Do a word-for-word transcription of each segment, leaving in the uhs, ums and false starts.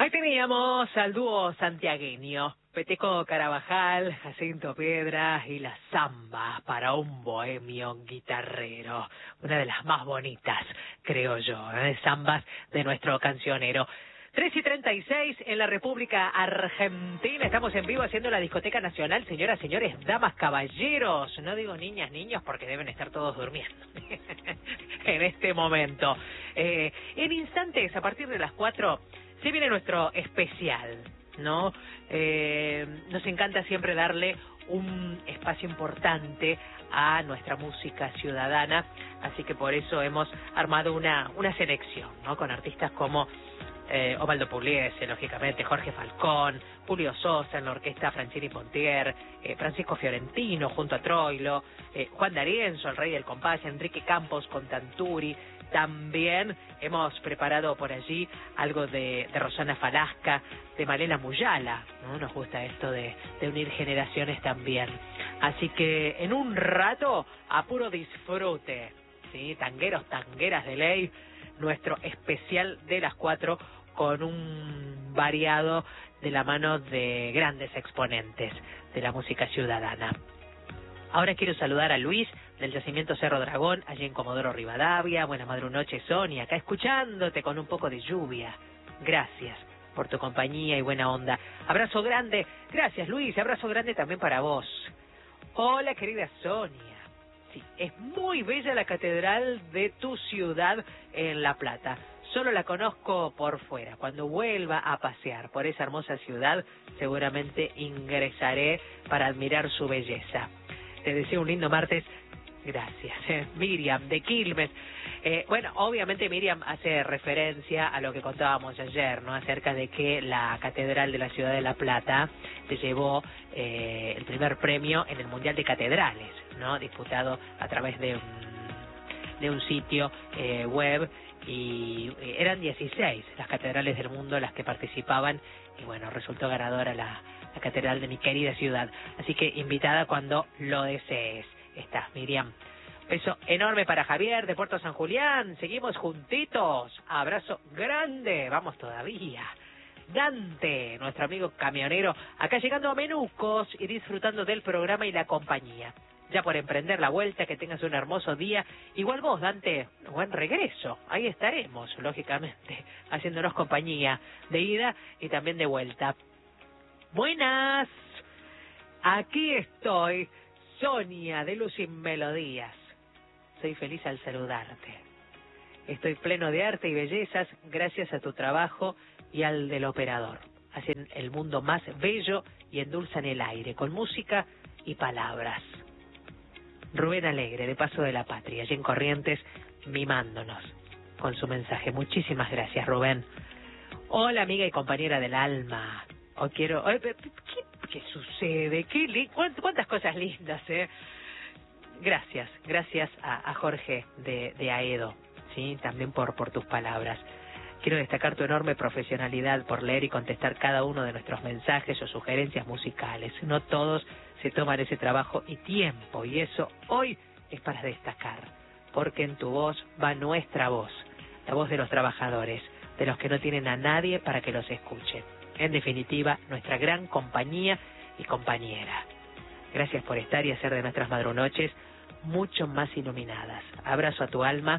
Ahí teníamos al dúo santiagueño, Peteco Carabajal, Jacinto Piedra y la zamba para un bohemio guitarrero. Una de las más bonitas, creo yo, ¿eh? Zambas de nuestro cancionero. tres y treinta y seis en la República Argentina. Estamos en vivo haciendo la Discoteca Nacional. Señoras, señores, damas, caballeros. No digo niñas, niños, porque deben estar todos durmiendo en este momento. Eh, en instantes, a partir de las cuatro, se viene nuestro especial, ¿no? Eh, nos encanta siempre darle un espacio importante a nuestra música ciudadana, así que por eso hemos armado una, una selección, ¿no? Con artistas como Eh, Osvaldo Pugliese, lógicamente, Jorge Falcón, Julio Sosa en la orquesta Francini Pontier, eh, Francisco Fiorentino junto a Troilo, eh, Juan D'Arienzo, el rey del compás, Enrique Campos con Tanturi. También hemos preparado por allí algo de, de Rosana Falasca, de Malena Muyala, ¿no? Nos gusta esto de, de unir generaciones también. Así que en un rato, a puro disfrute, ¿sí? Tangueros, tangueras de ley, nuestro especial de las cuatro, con un variado de la mano de grandes exponentes de la música ciudadana. Ahora quiero saludar a Luis del Yacimiento Cerro Dragón, allí en Comodoro Rivadavia. Buenas madrunoches, Sonia, acá escuchándote con un poco de lluvia. Gracias por tu compañía y buena onda. Abrazo grande. Gracias, Luis. Abrazo grande también para vos. Hola, querida Sonia. Sí, es muy bella la catedral de tu ciudad en La Plata. Solo la conozco por fuera. Cuando vuelva a pasear por esa hermosa ciudad, seguramente ingresaré para admirar su belleza. Te deseo un lindo martes. Gracias. Eh, Miriam, de Quilmes. Eh, bueno, obviamente Miriam hace referencia a lo que contábamos ayer, ¿no? Acerca de que la Catedral de la Ciudad de La Plata se llevó eh, el primer premio en el Mundial de Catedrales, ¿no? Disputado a través de un, de un sitio eh, web, y eran dieciséis las catedrales del mundo las que participaban, y bueno, resultó ganadora la, la catedral de mi querida ciudad. Así que invitada cuando lo desees. Estás, Miriam. Beso enorme para Javier de Puerto San Julián. Seguimos juntitos. Abrazo grande. Vamos todavía. Dante, nuestro amigo camionero, acá llegando a Menucos y disfrutando del programa y la compañía. Ya por emprender la vuelta, que tengas un hermoso día. Igual vos, Dante, buen regreso. Ahí estaremos, lógicamente, haciéndonos compañía de ida y también de vuelta. Buenas. Aquí estoy, Sonia de Luz y Melodías. Soy feliz al saludarte. Estoy pleno de arte y bellezas gracias a tu trabajo y al del operador. Hacen el mundo más bello y endulzan el aire con música y palabras. Rubén Alegre, de Paso de la Patria, allí en Corrientes, mimándonos con su mensaje. Muchísimas gracias, Rubén. Hola, amiga y compañera del alma. Hoy quiero... ¿Qué, qué sucede? ¿Qué li... ¿Cuántas cosas lindas, eh? Gracias, gracias a, a Jorge de, de Aedo, ¿sí? También por, por tus palabras. Quiero destacar tu enorme profesionalidad por leer y contestar cada uno de nuestros mensajes o sugerencias musicales. No todos se toman ese trabajo y tiempo, y eso hoy es para destacar, porque en tu voz va nuestra voz, la voz de los trabajadores, de los que no tienen a nadie para que los escuche. En definitiva, nuestra gran compañía y compañera. Gracias por estar y hacer de nuestras madrunoches mucho más iluminadas. Abrazo a tu alma,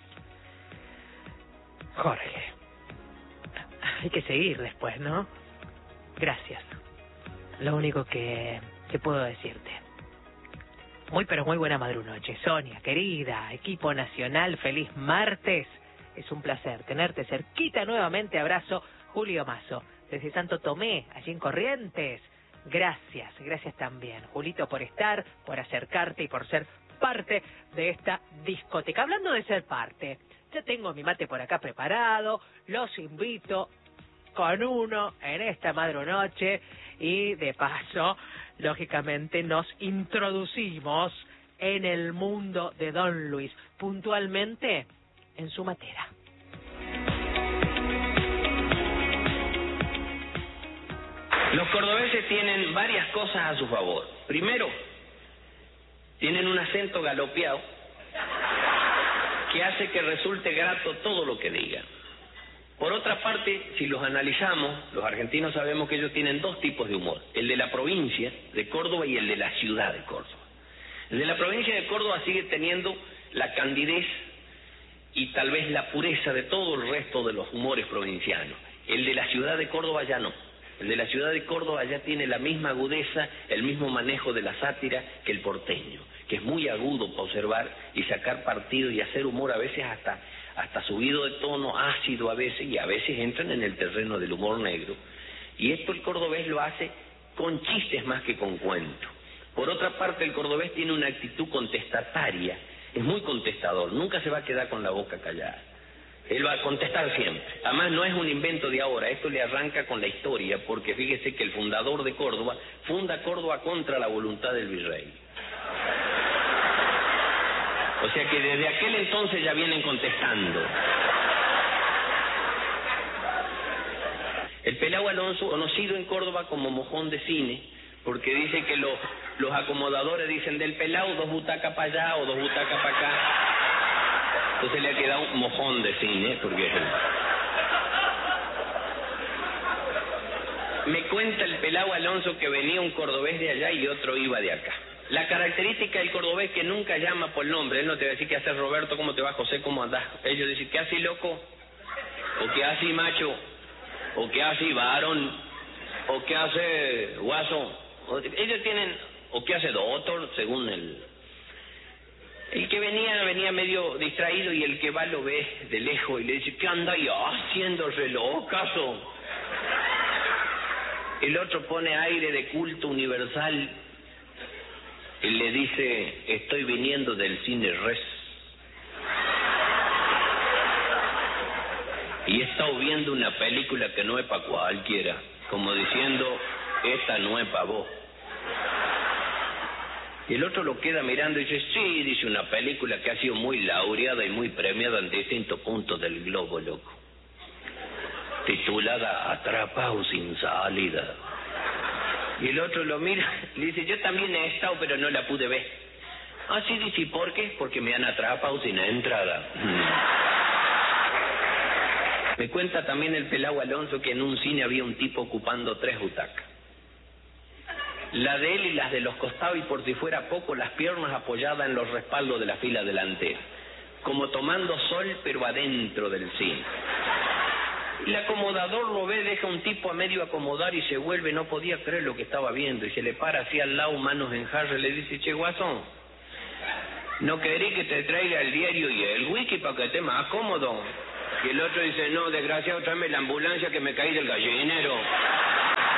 Jorge. Hay que seguir después, ¿no? Gracias. Lo único que, que puedo decirte. Muy pero muy buena madrunoche. Sonia, querida, equipo nacional, feliz martes. Es un placer tenerte cerquita nuevamente. Abrazo, Julio Mazo, desde Santo Tomé, allí en Corrientes. Gracias, gracias también, Julito, por estar, por acercarte y por ser parte de esta discoteca. Hablando de ser parte, ya tengo mi mate por acá preparado, los invito con uno en esta madrunoche y de paso, lógicamente, nos introducimos en el mundo de Don Luis, puntualmente en su matera. Los cordobeses tienen varias cosas a su favor. Primero, tienen un acento galopeado que hace que resulte grato todo lo que digan. Por otra parte, si los analizamos, los argentinos sabemos que ellos tienen dos tipos de humor, el de la provincia de Córdoba y el de la ciudad de Córdoba. El de la provincia de Córdoba sigue teniendo la candidez y tal vez la pureza de todo el resto de los humores provincianos. El de la ciudad de Córdoba ya no. El de la ciudad de Córdoba ya tiene la misma agudeza, el mismo manejo de la sátira que el porteño, que es muy agudo para observar y sacar partido y hacer humor a veces hasta, hasta subido de tono, ácido a veces, y a veces entran en el terreno del humor negro. Y esto el cordobés lo hace con chistes más que con cuentos. Por otra parte, el cordobés tiene una actitud contestataria, es muy contestador, nunca se va a quedar con la boca callada. Él va a contestar siempre. Además, no es un invento de ahora, esto le arranca con la historia, porque fíjese que el fundador de Córdoba funda Córdoba contra la voluntad del virrey. O sea que desde aquel entonces ya vienen contestando. El Pelao Alonso, conocido en Córdoba como mojón de cine, porque dice que los, los acomodadores dicen del Pelao dos butacas para allá o dos butacas para acá. Entonces le ha quedado un mojón de cine, porque es el... Me cuenta el Pelao Alonso que venía un cordobés de allá y otro iba de acá. La característica del cordobés que nunca llama por nombre, él no te va a decir qué haces Roberto, cómo te va José, cómo andás. Ellos dicen, ¿qué haces loco? O ¿qué haces macho? O ¿qué haces varón? O ¿qué hace guaso? O, ellos tienen, o ¿qué hace doctor? Según el... El que venía, venía medio distraído y el que va lo ve de lejos y le dice, ¿qué anda ya haciendo reloj, caso? El otro pone aire de culto universal y le dice, estoy viniendo del cine Res. Y he estado viendo una película que no es para cualquiera, como diciendo, esta no es para vos. Y el otro lo queda mirando y dice, sí, dice, una película que ha sido muy laureada y muy premiada en distintos puntos del globo, loco. Titulada Atrapado sin salida. Y el otro lo mira y le dice, yo también he estado, pero no la pude ver. Ah, sí, dice, ¿por qué? Porque me han atrapado sin entrada. Me cuenta también el Pelao Alonso que en un cine había un tipo ocupando tres butacas. La de él y las de los costados y por si fuera poco las piernas apoyadas en los respaldos de la fila delantera, como tomando sol pero adentro del cine. El acomodador lo ve, deja un tipo a medio acomodar y se vuelve, no podía creer lo que estaba viendo y se le para así al lado, manos en jarra, y le dice, che guasón, ¿no querés que te traiga el diario y el wiki para que esté más cómodo? Y el otro dice, no, desgraciado, tráeme la ambulancia que me caí del gallinero.